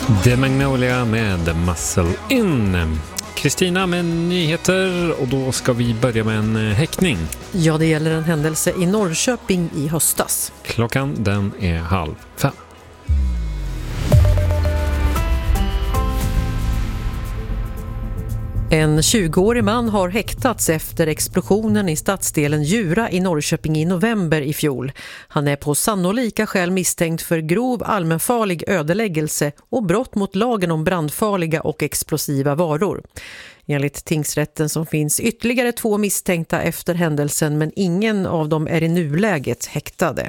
The Magnolia med Muscle In. Kristina med nyheter, och då ska vi börja med en häktning. Ja, det gäller en händelse i Norrköping i höstas. Klockan den är 4:30. En 20-årig man har häktats efter explosionen i stadsdelen Djura i Norrköping i november i fjol. Han är på sannolika skäl misstänkt för grov allmänfarlig ödeläggelse och brott mot lagen om brandfarliga och explosiva varor. Enligt tingsrätten så finns ytterligare 2 misstänkta efter händelsen, men ingen av dem är i nuläget häktade.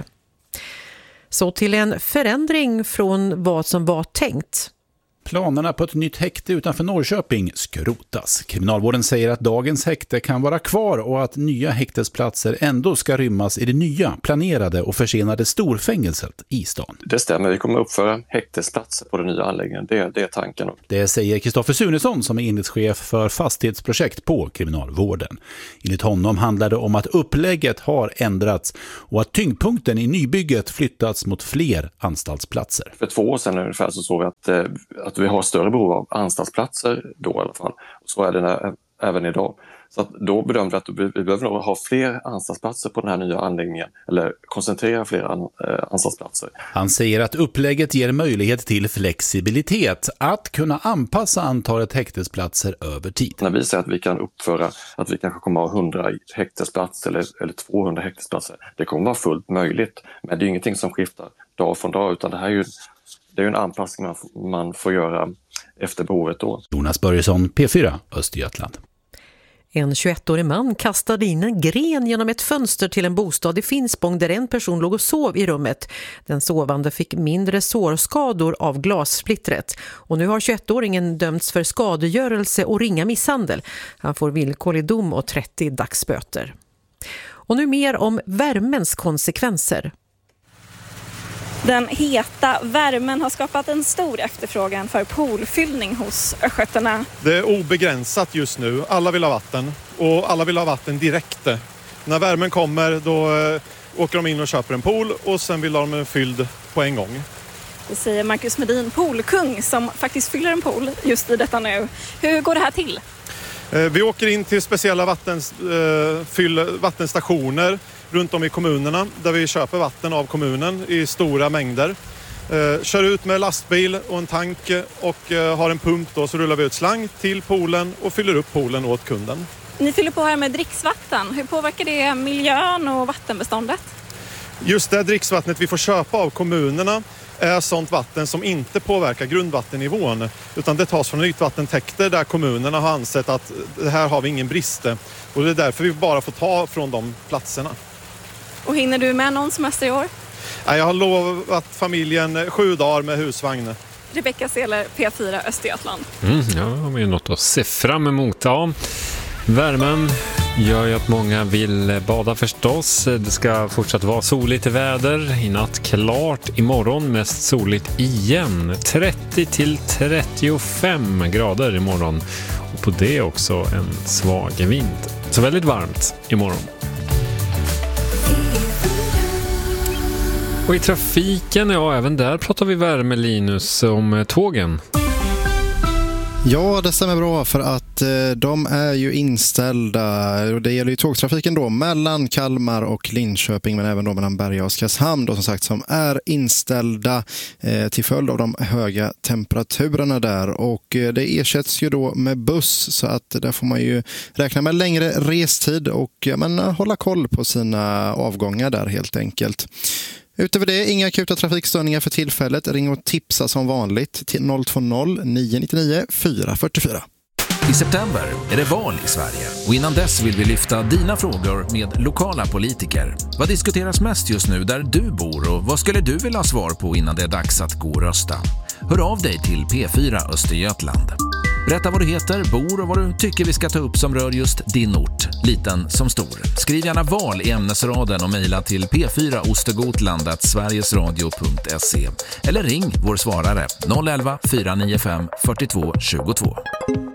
Så till en förändring från vad som var tänkt. Planerna på ett nytt häkte utanför Norrköping skrotas. Kriminalvården säger att dagens häkte kan vara kvar och att nya häktesplatser ändå ska rymmas i det nya, planerade och försenade storfängelset i stan. Det stämmer, vi kommer uppföra häktesplatser på den nya anläggningen. Det är tanken. Det säger Kristoffer Sunesson som är enhetschef för fastighetsprojekt på Kriminalvården. Enligt honom handlar det om att upplägget har ändrats och att tyngdpunkten i nybygget flyttats mot fler anstaltsplatser. För 2 år sedan ungefär så såg vi att vi har större behov av anstaltsplatser då i alla fall. Och så är det även idag. Så att då bedömde vi att vi behöver nog ha fler anstaltsplatser på den här nya anläggningen, eller koncentrera fler anstaltsplatser. Han säger att upplägget ger möjlighet till flexibilitet, att kunna anpassa antalet häktesplatser över tid. När vi säger att vi kan uppföra, att vi kanske kommer att ha 100 häktesplatser eller 200 häktesplatser, det kommer vara fullt möjligt. Men det är ingenting som skiftar dag från dag, utan det är ju en anpassning man får göra efter behovet då. Jonas Börjesson, P4, Östergötland. En 21-årig man kastade in en gren genom ett fönster till en bostad i Finspång där en person låg och sov i rummet. Den sovande fick mindre sårskador av glassplittret. Och nu har 21-åringen dömts för skadegörelse och ringa misshandel. Han får villkorlig dom och 30 dagsböter. Och nu mer om värmens konsekvenser. Den heta värmen har skapat en stor efterfrågan för poolfyllning hos östgötarna. Det är obegränsat just nu. Alla vill ha vatten och alla vill ha vatten direkt. När värmen kommer då åker de in och köper en pool och sen vill de en fylld på en gång. Det säger Marcus Medin, poolkung, som faktiskt fyller en pool just i detta nu. Hur går det här till? Vi åker in till speciella vattenstationer runt om i kommunerna där vi köper vatten av kommunen i stora mängder. Kör ut med lastbil och en tank och har en pump då, så rullar vi ut slang till poolen och fyller upp poolen åt kunden. Ni fyller på här med dricksvatten. Hur påverkar det miljön och vattenbeståndet? Just det dricksvattnet vi får köpa av kommunerna är sånt vatten som inte påverkar grundvattennivån, utan det tas från ytvattentäkter där kommunerna har ansett att det här har vi ingen brist, och det är därför vi bara får ta från de platserna. Och hinner du med någon semester i år? Jag har lovat familjen 7 dagar med husvagn. Rebecka Seler, P4 Östergötland. Ja, det är något att se fram emot. Ja. Värmen gör ju att många vill bada förstås. Det ska fortsatt vara soligt väder. I natt klart, imorgon mest soligt igen. 30-35 grader imorgon. Och på det också en svag vind. Så väldigt varmt imorgon. Och i trafiken, ja, även där pratar vi värme, Linus, om tågen. Ja, det stämmer bra, för att de är ju inställda, och det gäller ju tågtrafiken då mellan Kalmar och Linköping, men även då mellan Berga och Oskarshamn då, som sagt, som är inställda till följd av de höga temperaturerna där, och det ersätts ju då med buss, så att där får man ju räkna med längre restid och hålla koll på sina avgångar där helt enkelt. Utöver det, inga akuta trafikstörningar för tillfället. Ring och tipsa som vanligt till 020-999 444. I september är det val i Sverige, och innan dess vill vi lyfta dina frågor med lokala politiker. Vad diskuteras mest just nu där du bor, och vad skulle du vilja ha svar på innan det är dags att gå och rösta? Hör av dig till P4 Östergötland. Berätta vad du heter, bor och vad du tycker vi ska ta upp som rör just din ort, liten som stor. Skriv gärna val i ämnesraden och mejla till p4ostergotland@sverigesradio.se eller ring vår svarare 011 495 42 22.